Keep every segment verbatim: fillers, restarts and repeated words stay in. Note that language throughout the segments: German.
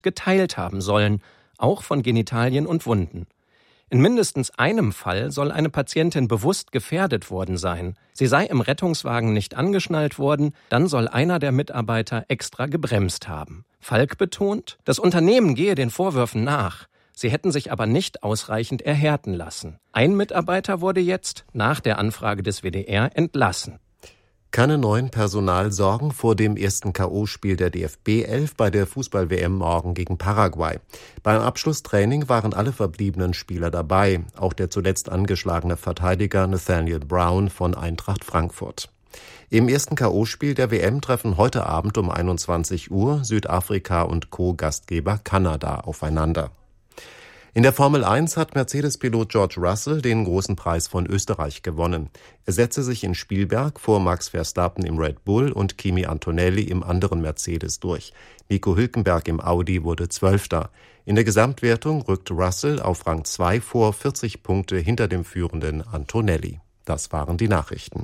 geteilt haben sollen, auch von Genitalien und Wunden. In mindestens einem Fall soll eine Patientin bewusst gefährdet worden sein. Sie sei im Rettungswagen nicht angeschnallt worden, dann soll einer der Mitarbeiter extra gebremst haben. Falk betont, das Unternehmen gehe den Vorwürfen nach. Sie hätten sich aber nicht ausreichend erhärten lassen. Ein Mitarbeiter wurde jetzt, nach der Anfrage des W D R, entlassen. Keine neuen Personalsorgen vor dem ersten K O-Spiel der D F B elf bei der Fußball-W M morgen gegen Paraguay. Beim Abschlusstraining waren alle verbliebenen Spieler dabei, auch der zuletzt angeschlagene Verteidiger Nathaniel Brown von Eintracht Frankfurt. Im ersten K O-Spiel der W M treffen heute Abend um einundzwanzig Uhr Südafrika und Co-Gastgeber Kanada aufeinander. In der Formel eins hat Mercedes-Pilot George Russell den großen Preis von Österreich gewonnen. Er setzte sich in Spielberg vor Max Verstappen im Red Bull und Kimi Antonelli im anderen Mercedes durch. Nico Hülkenberg im Audi wurde Zwölfter. In der Gesamtwertung rückt Russell auf Rang zwei vor, vierzig Punkte hinter dem führenden Antonelli. Das waren die Nachrichten.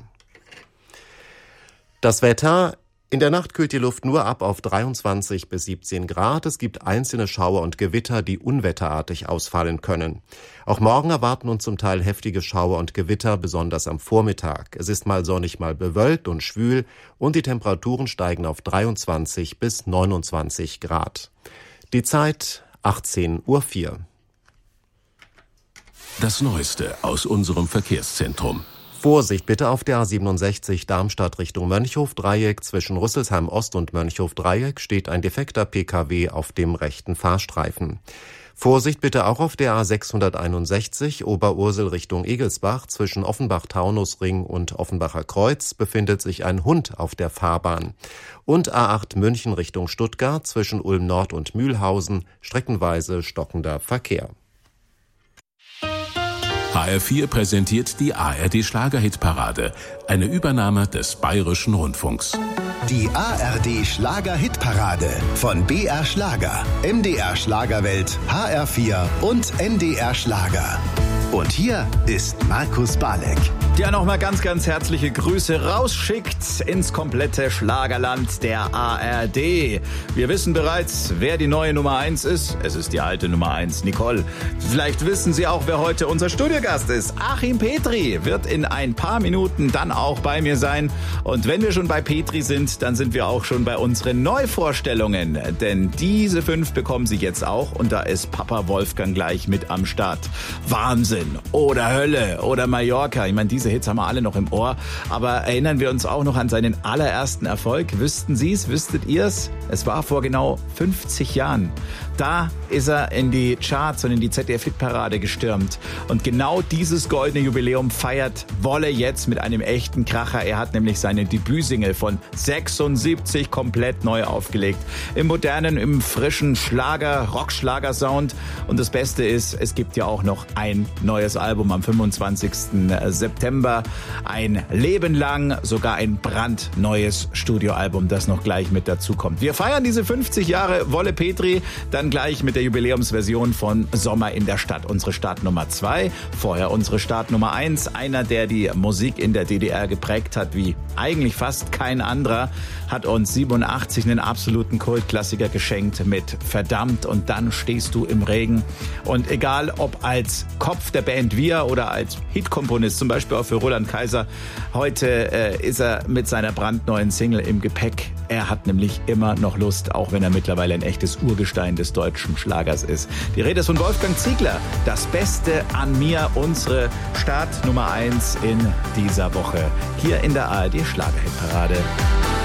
Das Wetter. In der Nacht kühlt die Luft nur ab auf dreiundzwanzig bis siebzehn Grad. Es gibt einzelne Schauer und Gewitter, die unwetterartig ausfallen können. Auch morgen erwarten uns zum Teil heftige Schauer und Gewitter, besonders am Vormittag. Es ist mal sonnig, mal bewölkt und schwül und die Temperaturen steigen auf dreiundzwanzig bis neunundzwanzig Grad. Die Zeit achtzehn Uhr vier. Das Neueste aus unserem Verkehrszentrum. Vorsicht bitte auf der A siebenundsechzig Darmstadt Richtung Mönchhof-Dreieck. Zwischen Rüsselsheim Ost und Mönchhof-Dreieck steht ein defekter P K W auf dem rechten Fahrstreifen. Vorsicht bitte auch auf der A sechshunderteinundsechzig Oberursel Richtung Egelsbach. Zwischen Offenbach-Taunusring und Offenbacher Kreuz befindet sich ein Hund auf der Fahrbahn. Und A acht München Richtung Stuttgart zwischen Ulm Nord und Mühlhausen streckenweise stockender Verkehr. H R vier präsentiert die A R D Schlager-Hitparade, eine Übernahme des Bayerischen Rundfunks. Die A R D Schlager-Hitparade von B R Schlager, M D R Schlagerwelt, H R vier und N D R Schlager. Und hier ist Markus Balek. Der nochmal ganz, ganz herzliche Grüße rausschickt ins komplette Schlagerland der A R D. Wir wissen bereits, wer die neue Nummer eins ist. Es ist die alte Nummer eins, Nicole. Vielleicht wissen Sie auch, wer heute unser Studiogast ist. Achim Petri wird in ein paar Minuten dann auch bei mir sein. Und wenn wir schon bei Petri sind, dann sind wir auch schon bei unseren Neuvorstellungen. Denn diese fünf bekommen Sie jetzt auch. Und da ist Papa Wolfgang gleich mit am Start. Wahnsinn. Oder Hölle oder Mallorca. Ich meine, diese Hits haben wir alle noch im Ohr. Aber erinnern wir uns auch noch an seinen allerersten Erfolg. Wüssten Sie es? Wüsstet ihr es? Es war vor genau fünfzig Jahren. Da ist er in die Charts und in die Z D F-Hitparade gestürmt. Und genau dieses goldene Jubiläum feiert Wolle jetzt mit einem echten Kracher. Er hat nämlich seine Debütsingle von sechsundsiebzig komplett neu aufgelegt. Im modernen, im frischen Schlager, Rockschlager-Sound. Und das Beste ist, es gibt ja auch noch ein neues Album am fünfundzwanzigsten September. Ein Leben lang, sogar ein brandneues Studioalbum, das noch gleich mit dazu kommt. Wir feiern diese fünfzig Jahre Wolle Petri, dann gleich mit der Jubiläumsversion von Sommer in der Stadt. Unsere Startnummer zwei, vorher unsere Startnummer eins. Einer, der die Musik in der D D R geprägt hat, wie eigentlich fast kein anderer, hat uns siebenundachtzig einen absoluten Kultklassiker geschenkt mit Verdammt und dann stehst du im Regen. Und egal ob als Kopf der Band Wir oder als Hitkomponist, zum Beispiel auch für Roland Kaiser, heute äh, ist er mit seiner brandneuen Single im Gepäck. Er hat nämlich immer noch Lust, auch wenn er mittlerweile ein echtes Urgestein des deutschen Schlagers ist. Die Rede ist von Wolfgang Ziegler. Das Beste an mir, unsere Start Nummer eins in dieser Woche. Hier in der A R D Schlagerhitparade.